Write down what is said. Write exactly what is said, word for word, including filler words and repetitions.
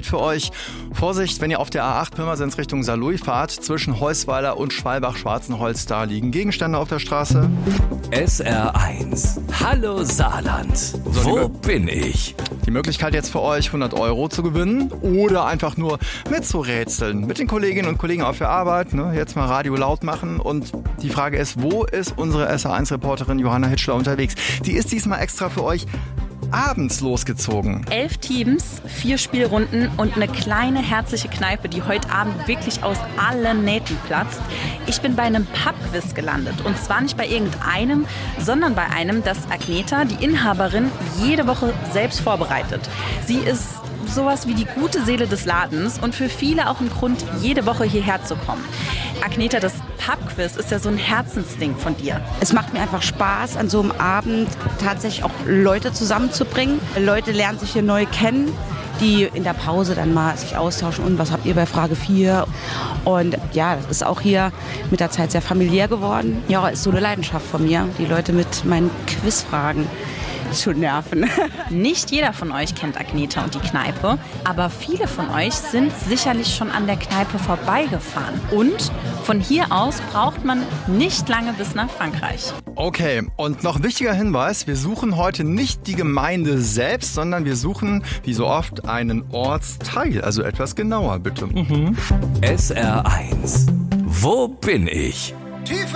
für euch. Vorsicht, wenn ihr auf der A acht Pirmasens Richtung Saarlouis fahrt, zwischen Heusweiler und Schwalbach-Schwarzenholz, da liegen Gegenstände auf der Straße. S R eins. Hallo Saarland. So, Wo bin ich? Die Möglichkeit jetzt für euch, hundert Euro zu gewinnen oder einfach nur mitzurätseln mit den Kolleginnen und Kollegen auf der Arbeit. Ne? Jetzt mal Radio laut machen und die Frage ist, wo ist unsere S R eins Reporterin Johanna Hitschler unterwegs? Die ist diesmal extra für euch abends losgezogen. Elf Teams, vier Spielrunden und eine kleine herzliche Kneipe, die heute Abend wirklich aus allen Nähten platzt. Ich bin bei einem Pub-Quiz gelandet und zwar nicht bei irgendeinem, sondern bei einem, das Agneta, die Inhaberin, jede Woche selbst vorbereitet. Sie ist sowas wie die gute Seele des Ladens und für viele auch ein Grund, jede Woche hierher zu kommen. Agneta, das Pub-Quiz ist ja so ein Herzensding von dir. Es macht mir einfach Spaß, an so einem Abend tatsächlich auch Leute zusammenzubringen. Leute lernen sich hier neu kennen, die in der Pause dann mal sich austauschen. Und was habt ihr bei Frage vier? Und ja, das ist auch hier mit der Zeit sehr familiär geworden. Ja, ist so eine Leidenschaft von mir, die Leute mit meinen Quizfragen zu nerven. Nicht jeder von euch kennt Agneta und die Kneipe, aber viele von euch sind sicherlich schon an der Kneipe vorbeigefahren. Und von hier aus braucht man nicht lange bis nach Frankreich. Okay, und noch ein wichtiger Hinweis, wir suchen heute nicht die Gemeinde selbst, sondern wir suchen, wie so oft, einen Ortsteil. Also etwas genauer, bitte. Mhm. S R eins. Wo bin ich? Tiefe